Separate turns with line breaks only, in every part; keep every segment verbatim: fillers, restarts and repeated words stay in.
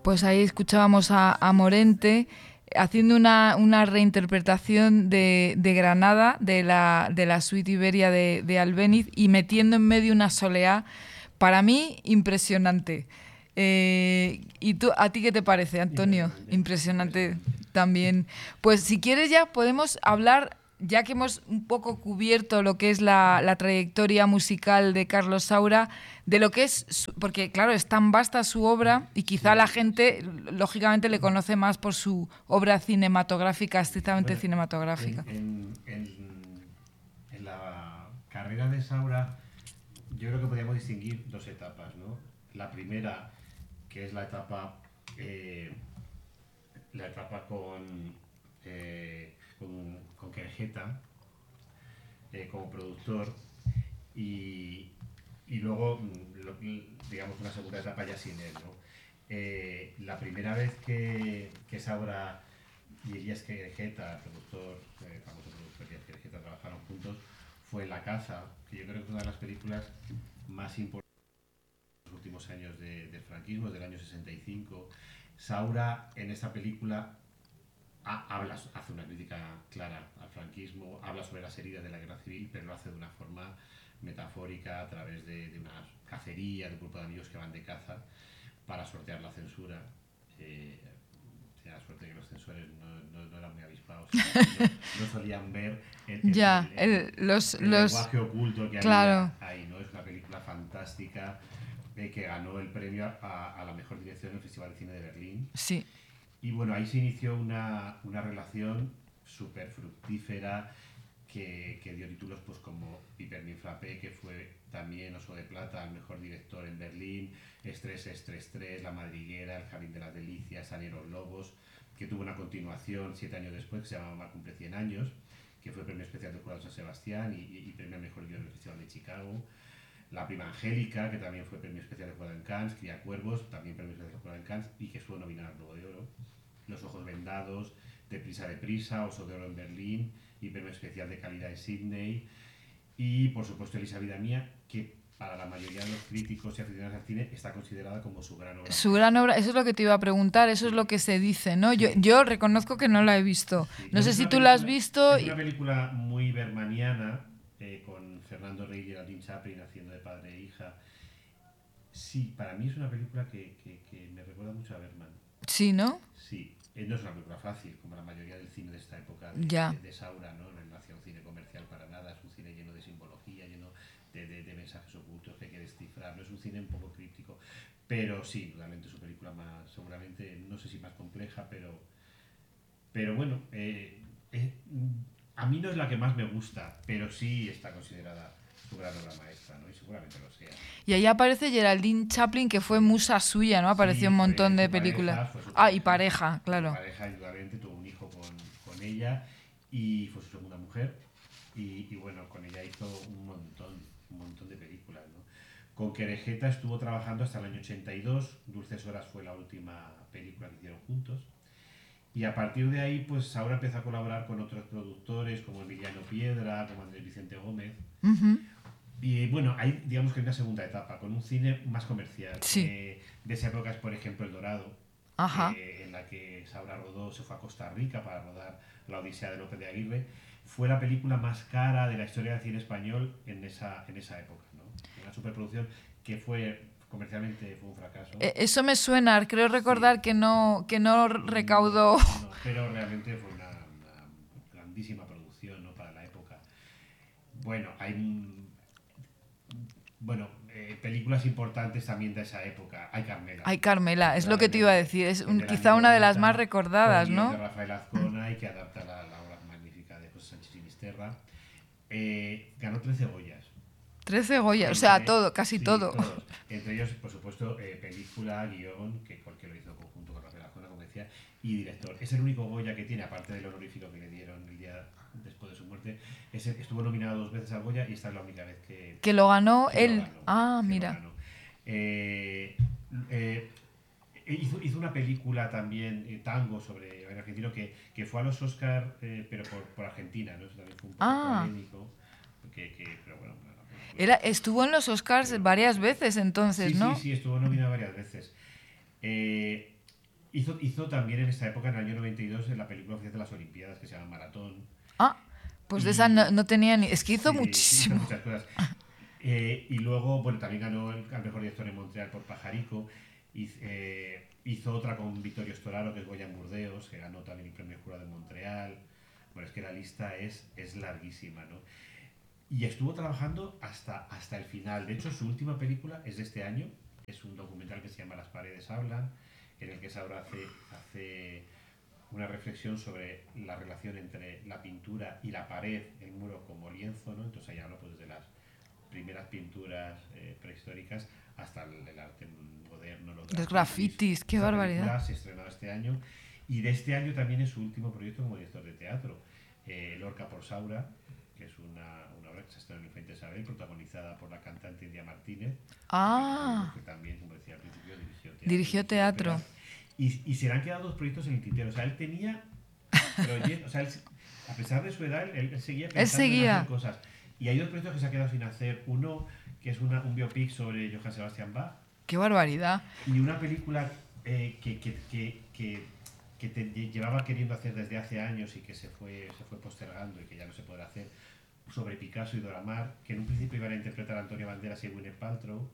Pues ahí escuchábamos a, a Morente haciendo una, una reinterpretación de, de Granada, de la, de la suite Iberia de, de Albéniz, y metiendo en medio una soleá, para mí, impresionante. Eh, ¿Y tú, a ti qué te parece, Antonio?
Impresionante,
Impresionante
impresionante.
también. Pues si quieres ya podemos hablar, ya que hemos un poco cubierto lo que es la, la trayectoria musical de Carlos Saura, de lo que es, su, porque claro, es tan vasta su obra y quizá la
Sí,
gente, lógicamente, le conoce más por su obra cinematográfica, estrictamente
bueno,
cinematográfica.
en, en, en, en la carrera de Saura yo creo que podríamos distinguir dos etapas, ¿no? La primera, que es la etapa, eh, la etapa con, eh, con, con Querejeta eh, como productor y, y luego, lo, digamos, una segunda etapa ya sin él, ¿no? Eh, la primera vez que, que Saura y Elías Querejeta, productor, eh, famoso productor Elías Querejeta, trabajaron juntos, fue La Caza, que yo creo que es una de las películas más importantes de los últimos años de, del franquismo, del año sesenta y cinco. Saura en esta película ha, habla, hace una crítica clara al franquismo, habla sobre las heridas de la guerra civil, pero lo hace de una forma metafórica a través de, de una cacería, de un grupo de amigos que van de caza para sortear la censura. Eh, la suerte que los censores no, no, no eran muy avispados, no, no solían ver el, el,
Ya,
el, el,
el, los,
el
los...
lenguaje oculto que
Claro,
había ahí, ¿no? Es una película fantástica eh, que ganó el premio a, a la mejor dirección en el Festival de Cine de Berlín.
sí.
Y bueno, ahí se inició una, una relación súper fructífera que, que dio títulos pues como Pipermin Frappé, que fue también Oso de Plata al mejor director en Berlín, Estrés, Estrés tres, La Madriguera, El Jardín de las Delicias, Salieron Lobos, que tuvo una continuación siete años después que se llamaba Cumple cien años, que fue premio especial del Jurado de San Sebastián y, y, y premio al mejor guion en el Festival de Chicago. La Prima Angélica, que también fue premio especial del Jurado en Cannes, Cría Cuervos, también premio especial del Jurado en Cannes y que estuvo nominada al Globo de Oro. Los Ojos Vendados, Deprisa, Deprisa, Oso de Oro en Berlín y premio especial de calidad en Sydney. Y por supuesto Elisa Vida Mía, que para la mayoría de los críticos y aficionados al cine está considerada como su gran obra
Su gran
maestra.
obra, eso es lo que te iba a preguntar, eso es
Sí,
lo que se dice, ¿no? Yo,
sí,
yo reconozco que no la he visto.
sí.
No
Bueno,
sé
es
si
una
tú la has
película,
visto.
es una
Y...
película muy bermaniana, eh, con Fernando Rey y Geraldine Chaplin haciendo de padre e hija. Sí, para mí es una película que, que, que me recuerda mucho a Berman.
Sí, ¿no?
Sí, eh, no es una película fácil, como la mayoría del cine de esta época de,
Ya.
de, de Saura, ¿no? No hace un cine comercial para nada, es un cine lleno de simbología, lleno de, de, de mensajes ocultos que hay que descifrar, no es un cine un poco críptico, pero sí, realmente es su película más, seguramente, no sé si más compleja, pero, pero bueno, eh, eh, a mí no es la que más me gusta, pero sí está considerada su gran obra maestra, ¿no? Y seguramente lo sea.
Y ahí aparece Geraldine Chaplin, que fue
Sí,
musa suya, ¿no? Apareció
sí,
un
fue
montón de
su
películas.
pareja, fue su
Ah, y
pareja,
pareja,
fue su
claro.
pareja, indudablemente tuvo un hijo con, con ella y fue su segunda mujer. Y, y bueno, con ella hizo un montón, un montón de películas, ¿no? Con Querejeta estuvo trabajando hasta el año ochenta y dos, Dulces Horas fue la última película que hicieron juntos. Y a partir de ahí, pues ahora empezó a colaborar con otros productores como Emiliano Piedra, como Andrés Vicente Gómez.
Uh-huh.
Y bueno, hay, digamos que hay una segunda etapa, con un cine más comercial.
Sí.
Eh, de esa época es, por ejemplo, El Dorado,
Ajá.
que, en la que Saura rodó, se fue a Costa Rica para rodar La Odisea de López de Aguirre. Fue la película más cara de la historia del cine español en esa, en esa época, ¿no? Una superproducción que fue, comercialmente, fue un fracaso.
Eh, Eso me suena, creo
Sí.
recordar que no, que no
No,
recaudó.
no, pero realmente fue una, una grandísima producción, ¿no? Para la época. Bueno, hay un- bueno, eh, películas importantes también de esa época. Hay Carmela,
Ay, Carmela, es lo que te iba a
indudablemente,
decir. Es
en
un,
del año
quizá una de las más
noventa, con
recordadas,
guión de
¿no?
Rafael Azcona y que adapta la, la obra magnífica de José Sánchez Sinisterra. Eh, ganó trece Goyas.
Trece Goya, o sea,
Entre,
todo, casi
sí,
todo.
todos. Entre ellos, por supuesto, eh, película, guión, que porque lo hizo en conjunto con Rafael Azcona, como decía, y director. Es el único Goya que tiene, aparte del honorífico que le dieron el día después de su muerte. Es el, estuvo nominado dos veces al Goya y esta es la única vez que,
Que lo ganó
que lo
él.
ganó.
Ah,
Que lo
mira.
ganó. Eh, eh, hizo, hizo, una película también, eh, Tango, sobre el argentino, que, que fue a los Oscars, eh, pero por, por Argentina, ¿no? Eso también fue un poco
Ah,
polémico. Que, que, pero bueno, una película
era, estuvo en los
que
Oscars
lo
varias
merece.
veces entonces,
Sí, sí,
¿no?
sí, estuvo nominada varias veces. Eh, hizo, hizo también en esta época, en el año noventa y dos, en la película oficial de las Olimpiadas, que se llama Maratón.
Ah, pues
Y,
de esa no, no tenía ni... Es que hizo
sí,
muchísimo.
hizo muchas cosas. Eh, y luego, bueno, también ganó el, al mejor director en Montreal por Pajarico. Hizo, eh, hizo otra con Vittorio Storaro, que es Goya en Burdeos, que ganó también el premio Jurado de Montreal. Bueno, es que la lista es, es larguísima, ¿no? Y estuvo trabajando hasta, hasta el final. De hecho, su última película es de este año. Es un documental que se llama Las paredes hablan, en el que Saura hace, hace una reflexión sobre la relación entre la pintura y la pared, el muro como lienzo, ¿no? Entonces ahí habla pues, desde las primeras pinturas eh, prehistóricas hasta el, el arte moderno, los
Los
grafitis.
grafitis, qué
Esta
barbaridad.
película se estrenó este año y de este año también es su último proyecto como director de teatro. Eh, Lorca por Saura, que es una, una obra que se estrenó en el Fuente Isabel, protagonizada por la cantante India Martínez,
Ah,
que, que también, como decía al principio, dirigió teatro.
dirigió teatro.
Y, y se le han quedado dos proyectos en el tintero. O sea, él tenía proyectos, o sea, él, a pesar de su edad, él, él seguía pensando
Él seguía.
en hacer cosas. Y hay dos proyectos que se han quedado sin hacer. Uno, que es una, un biopic sobre Johann Sebastian Bach.
Qué barbaridad.
Y una película eh, que, que, que, que, que te llevaba queriendo hacer desde hace años y que se fue, se fue postergando y que ya no se podrá hacer, sobre Picasso y Dora Maar, que en un principio iban a interpretar a Antonio Banderas y Gwyneth Paltrow.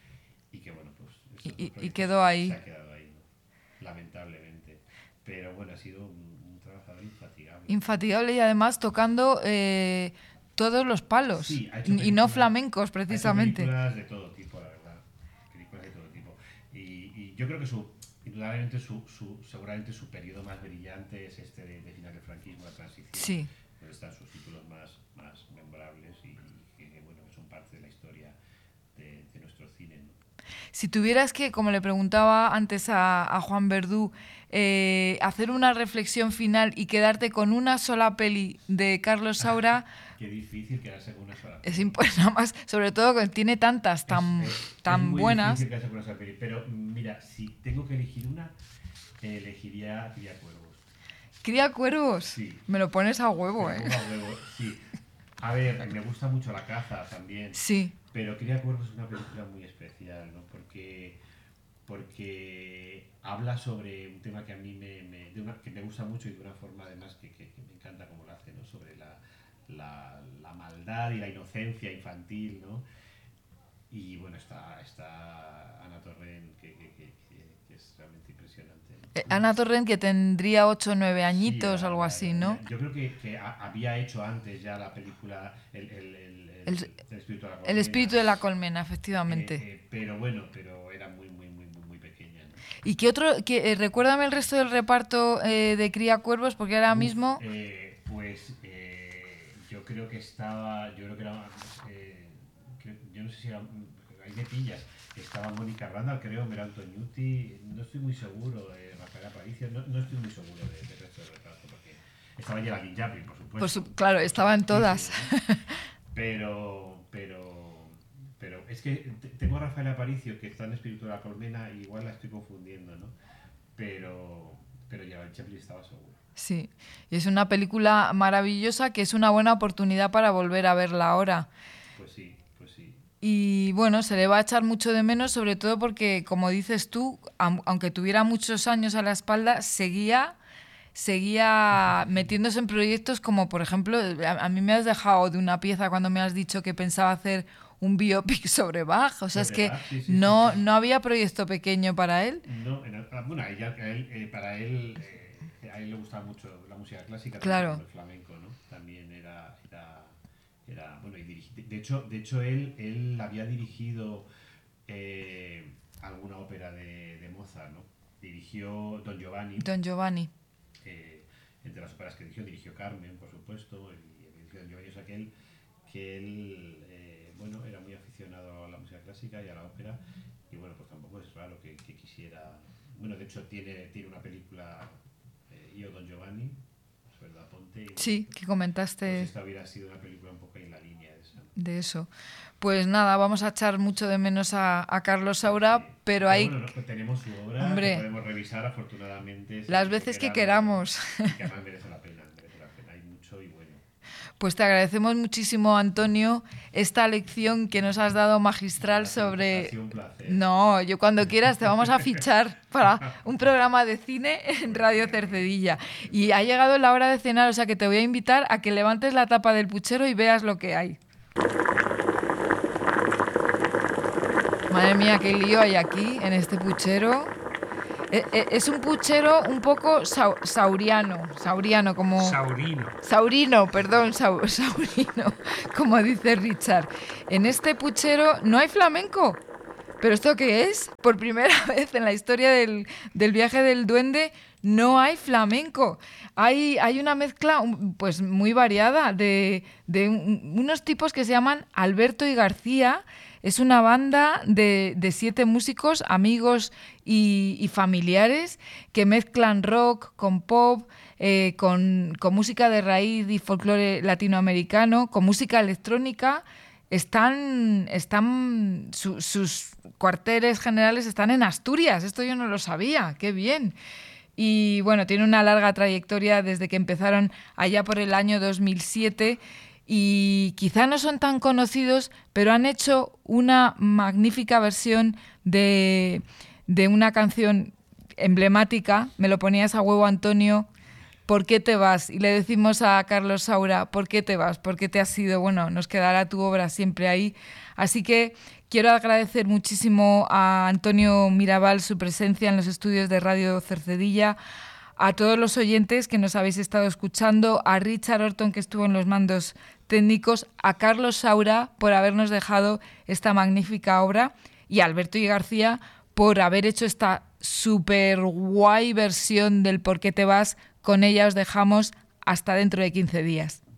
Y que bueno, pues...
Y, y, y quedó ahí.
Se ha quedado ahí, ¿no? Lamentablemente. Pero bueno, ha sido un, un trabajador infatigable.
Infatigable y además tocando eh, todos los palos.
Sí, ha hecho
y no flamencos, precisamente.
Ha hecho películas de todo tipo, la verdad. Películas de todo tipo. Y, y yo creo que su, indudablemente su, su, seguramente su periodo más brillante es este de, de final del franquismo, la transición.
Sí.
Donde están sus títulos más, más memorables y, y que, bueno, que son parte de la historia de, de nuestro cine, ¿no?
Si tuvieras que, como le preguntaba antes a, a Juan Verdú, eh, hacer una reflexión final y quedarte con una sola peli de Carlos Saura...
Qué difícil quedarse con una sola
peli. Es imposible, nada más, sobre todo que tiene tantas tan,
es, es,
tan
es muy
buenas.
Difícil quedarse con una sola peli, pero mira, si tengo que elegir una, eh, elegiría Cría Cuervos.
¿Cría Cuervos?
Sí.
Me lo pones a huevo,
me
¿eh?
A huevo, sí. A ver, me gusta mucho La caza también.
Sí.
Pero Cría Cuervos es una película muy especial, ¿no? Porque, porque habla sobre un tema que a mí me, me, de una, que me gusta mucho y de una forma además que, que, que me encanta como lo hace, ¿no? Sobre la, la, la maldad y la inocencia infantil, ¿no? Y bueno, está, está Ana Torrent, que, que, que, que es realmente impresionante, ¿no?
Eh, Ana Torrent, que tendría ocho o nueve añitos,
Sí,
algo así, ¿no?
Yo creo que, que había hecho antes ya la película El, el, el, el,
el,
el espíritu de la colmena.
El espíritu de la colmena, efectivamente.
Eh, eh, pero bueno, pero era muy, muy, muy, muy, muy pequeña, ¿no?
¿Y qué otro? Qué, eh, recuérdame el resto del reparto eh, de Cría Cuervos, porque ahora
Uf,
mismo...
Eh, pues eh, yo creo que estaba, yo creo que era, eh, creo, yo no sé si era, hay de pillas, estaba Mónica Randall, creo, Meral Toñuti, no estoy muy seguro, eh, Rafael Aparicio, no, no estoy muy seguro del de resto del reparto, porque estaba Geraldine Chaplin, por supuesto.
Por su, claro, estaban todas.
Sí, sí, ¿no? Pero, pero, pero es que tengo a Rafael Aparicio, que está en Espíritu de la Colmena, y igual la estoy confundiendo, ¿no? Pero, pero Geraldine Chaplin estaba seguro.
Sí, y es una película maravillosa que es una buena oportunidad para volver a verla ahora.
Pues sí, pues sí.
Y bueno, se le va a echar mucho de menos, sobre todo porque, como dices tú, aunque tuviera muchos años a la espalda, seguía, seguía metiéndose en proyectos como, por ejemplo, a, a mí me has dejado de una pieza cuando me has dicho que pensaba hacer un biopic sobre Bach. O sea, es que
Bach, sí, sí,
no,
sí, sí.
no había proyecto pequeño para él.
No, en, bueno, a ella, a él, eh, para él, eh, a él le gustaba mucho la música clásica,
Claro.
también el flamenco, ¿no? También era, era, era bueno, y dirigi, de hecho, de hecho él, él había dirigido eh, alguna ópera de, de Mozart, ¿no? Dirigió Don Giovanni.
Don Giovanni.
Eh, entre las óperas que dirigió, dirigió Carmen, por supuesto, y, y dirigió Don Giovanni, o sea que él, que él eh, bueno, era muy aficionado a la música clásica y a la ópera, y bueno, pues tampoco es raro que, que quisiera, bueno, de hecho tiene, tiene una película, eh, Io Don Giovanni, ¿verdad, Ponte? Y,
Sí, que comentaste.
Pues esta hubiera sido una película un poco en la línea de esa.
De eso. Pues nada, vamos a echar mucho de menos a, a Carlos Saura,
Sí.
pero,
pero
hay...
bueno, no, tenemos su obra,
Hombre,
que podemos revisar afortunadamente.
Las veces que queramos.
Y que además merece la pena, merece la pena, hay mucho y bueno.
Pues te agradecemos muchísimo, Antonio, esta lección que nos has dado magistral sobre...
Ha sido un placer.
No, yo cuando quieras te vamos a fichar para un programa de cine en Radio Cercedilla. Y ha llegado la hora de cenar, o sea que te voy a invitar a que levantes la tapa del puchero y veas lo que hay. Madre mía, qué lío hay aquí en este puchero. Es un puchero un poco sau, sauriano, sauriano como...
Saurino.
Saurino, perdón, sau, saurino, como dice Richard. En este puchero no hay flamenco. ¿Pero esto qué es? Por primera vez en la historia del, del viaje del duende no hay flamenco. Hay, hay una mezcla pues muy variada de, de un, unos tipos que se llaman Alberto y García. Es una banda de, de siete músicos, amigos y, y familiares, que mezclan rock con pop, eh, con, con música de raíz y folclore latinoamericano, con música electrónica. Están, están su, sus cuarteles generales están en Asturias. Esto yo no lo sabía. ¡Qué bien! Y bueno, tiene una larga trayectoria desde que empezaron allá por el año dos mil siete. Y quizá no son tan conocidos, pero han hecho una magnífica versión de, de una canción emblemática. Me lo ponías a huevo, Antonio. ¿Por qué te vas? Y le decimos a Carlos Saura, ¿por qué te vas? ¿Por qué te has ido? Bueno, nos quedará tu obra siempre ahí. Así que quiero agradecer muchísimo a Antonio Mirabal su presencia en los estudios de Radio Cercedilla, a todos los oyentes que nos habéis estado escuchando, a Richard Orton, que estuvo en los mandos técnicos, a Carlos Saura por habernos dejado esta magnífica obra y a Alberto y García por haber hecho esta súper guay versión del ¿Por qué te vas? Con ella os dejamos hasta dentro de quince días.